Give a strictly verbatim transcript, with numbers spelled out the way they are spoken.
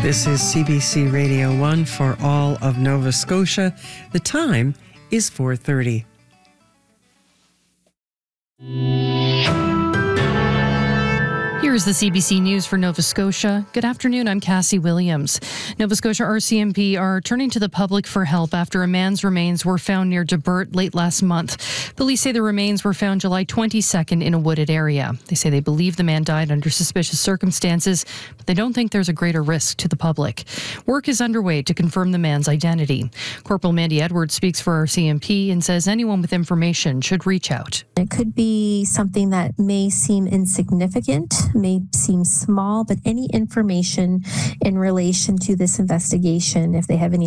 This is C B C Radio one for all of Nova Scotia. The time is four thirty. Here's the C B C News for Nova Scotia. Good afternoon, I'm Cassie Williams. Nova Scotia R C M P are turning to the public for help after a man's remains were found near Debert late last month. Police say the remains were found July twenty-second in a wooded area. They say they believe the man died under suspicious circumstances, but they don't think there's a greater risk to the public. Work is underway to confirm the man's identity. Corporal Mandy Edwards speaks for R C M P and says anyone with information should reach out. It could be something that may seem insignificant, may seem small, but any information in relation to this investigation, if they have any